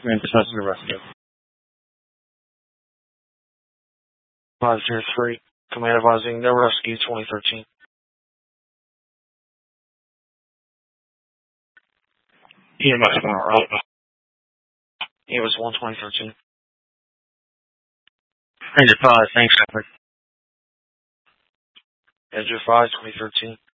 Ranger 5 to the rescue. 503. Command advising no rescue 2013. EMS 1 Alpha. EMS 1 2013. Ranger 5, thanks, Shepard. Ranger 5 2013.